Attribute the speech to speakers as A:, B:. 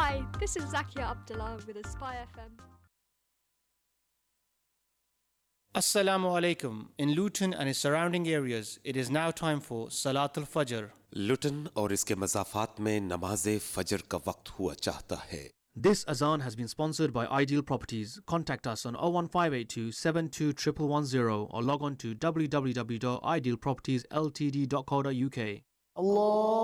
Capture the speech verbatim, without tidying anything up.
A: Hi, this is Zakia Abdullah with Aspire F M.
B: Assalamu alaikum. In Luton and its surrounding areas, it is now time for Salat al-Fajr.
C: लुटन और इसके मज़ाफ़ात में नमाज फजर का वक्त हुआ चाहता है.
D: This azan has been sponsored by Ideal Properties. Contact us on oh one five eight two seven two one one one zero or log on to w w w dot ideal properties l t d dot co dot u k.
E: Allah